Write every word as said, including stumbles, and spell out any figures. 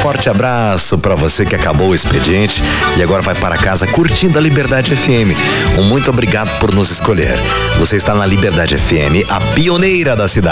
forte abraço para você que acabou o expediente e agora vai para casa curtindo a Liberdade F M. Um muito obrigado por nos escolher. Você está na Liberdade F M, a pioneira da cidade.